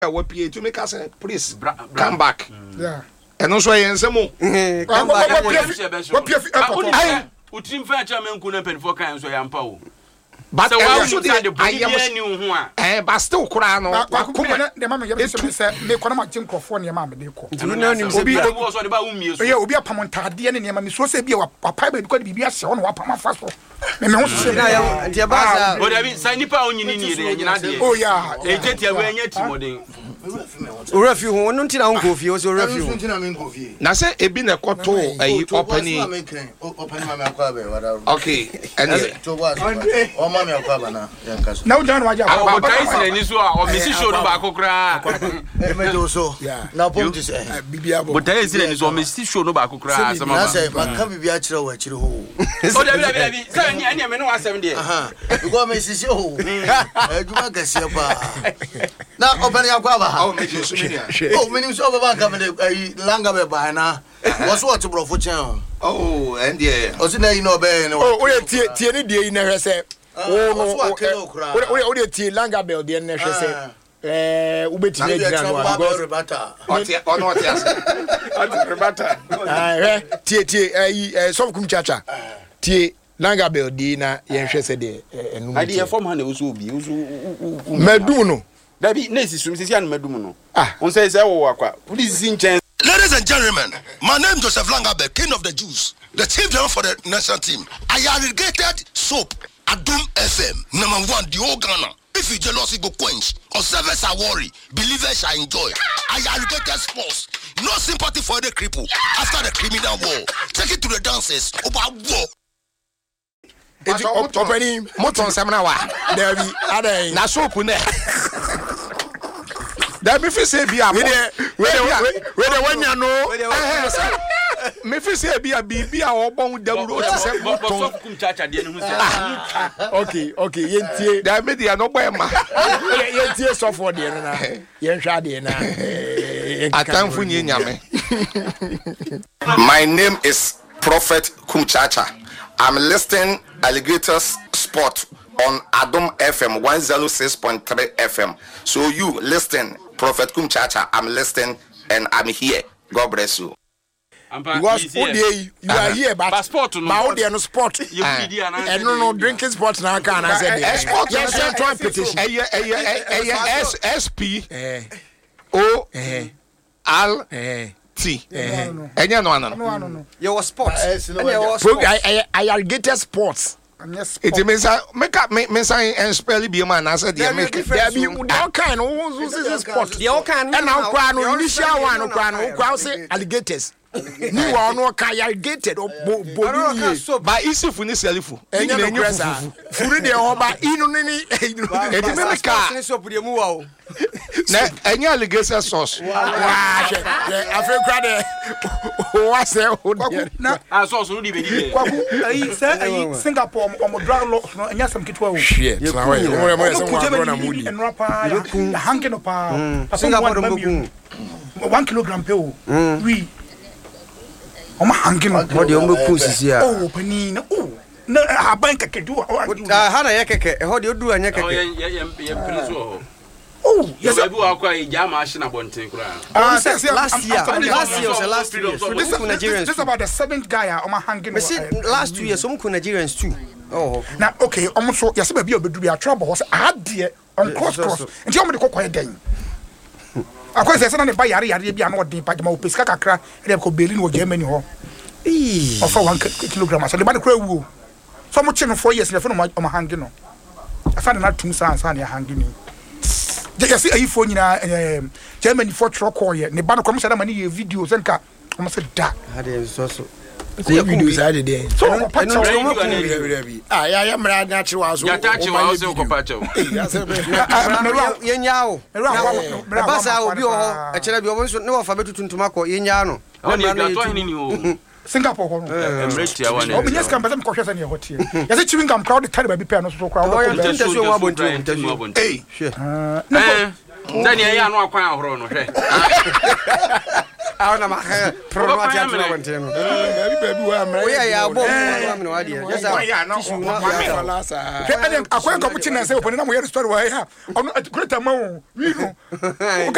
what PA to make us please come back. Yeah. And also yensemo. Come back. What PA? Utim fa chairman kuna pen for kan so yampa. But so I also the but still kura no. The mama you say me kwana ma jim krofo ne ma me de ko. Obi so de ba umie so. Yeah, obi apamontade ne ne ma me so say bi wa papa ba bi ko de bibia se ho no wa pama fa so. Me ho so na ya ntia ba but abi say nipa onyini ni de nyina de. Oh yeah. Ejetia we anya timoden. Orafi ho no ntina ho kofi o so orafi ho. Ntina me kofi. Na say ebi na koto ayi opani. Opani ma me akwa be wada. Okay. And to what? O ma me akwa ba na yanka so. Na u dan waje akwa. But I say ni so o mesi show no ba kokra. E me do so. Na pom ti say. Bibia bo. But I say ni so o mesi show no ba kokra sama ba. Na say ma ka bibia kire wa kire ho. O da bi say ni me no asem de. Because me sisi ho. Ejuma gase pa. Na opani akwa ba. oh me so me. Oh, me so ba ka me langa be ba na. Was what brofo chen. Oh, and yeah. O si na you know be no. Oh, we tie ni die na hwese. Oh, no. We tie langa bell die na hwese. Ubeti na gina no because Ono atias. rebata. Tie so kum chacha. Tie langa bell die na ye hwese de enu. Ade ye form ha na uso obi uso medum no. Da bi na sisum sisi an medum no. On say wo akwa. Please nchen. Ladies and gentlemen, my name is Joseph Langabe, King of the Jews, the chief general for the national team. I irrigated soap, Adum FM, #1, the whole Ghana. If you jealousy go quench, observers are worry, believers are enjoy. I irrigated sports, no sympathy for the cripple. After the criminal war, take it to the dancers, about war. Openi Moton semna wa. there be other Na soap ne. Da me fi say bia. we the one ya no Me fi say bia bibia obon dawuro o ti say moton kum chacha de ne hu say. okay yentie da me dia no boy ma. yentie so for de na yenhwa de na Atamfu ni nyame. My name is Prophet Kumchacha. I'm listing Alligators Sport on Adum FM 106.3 FM. So you listen, Prophet Kumchacha, I'm listening and I'm here. God bless you. because you are here but sport no. Ma no sport. You and no drinking sport na can I say Sport yes central petition. SP O L T. Enya no anano. No. You was sports. I irrigated sports. It means me say and spell be man I said they make There be all kind of sports. The all kind And now crown initial one crown say alligators. Ni wa no ka irrigated bodu by isifu ni selifu. Enya no pressa. Furi de hoba inu ni It means ka so pudi mu wa o. na enya alligator sauce. wa she afi kwa de wa say Na sauce no di be di. kwaku ayi say Singapore omo drug law no enya sam kitwa wo. shit na we mo say wa bro na mudi enra pa ya hanke no pa. Singapore mboku 1 kilogram pe o. Oui. Oma hanke no. Mo de mboku sisi a. Oh pani na na haban keke du. Ha na ye keke e ho de odu anya keke. Ye preso ho. Oh, yes. I go akwa ija machine abonten kura. Last year was the last year. So this is about the seventh guy Oma hanke no. Me see last 2 years some Nigerians too. Oh. Now okay, almost yes be obedu be trouble was adie on cross. Nti omo de kokwa den. Akwa say na ne ba yare bi an odin pa ma opeska kakra e ko Berlin wo Germany ho. Of 1 kilogram so the ba de kra wu. So mo che no 4 years le fe no ma hange no. Afa na tum san na hange ni. You see ayi fo nyina Germany for truck call ye ne ba no kom say na ma ni video senka o mo say da. Ha de so. the videos I did there. So, I am right natural. Ya tachi wa ose ukopacha. Yenyao. Basa obi o echera bi o so ne wo fa betutu ntuma ko yenya no. Oni plato hin ni o. Singapore ho. Emreti ya wane. Obi nyes kan pese ko hwese ne hotie. Ya se chewing gum crowd tare ba bi pe no so crowd. Ntasi o abontu. Hey. Dani ya no akwan ahoro no hwe. Aona ma problema ya tuna wanteno. Baby wa amra. Oya ya bo mo no ade. Yes ya no falasa. Akwan ko puchi na se oponi na mo yeri story wa ha. Ono kureta ma wo. Wi no.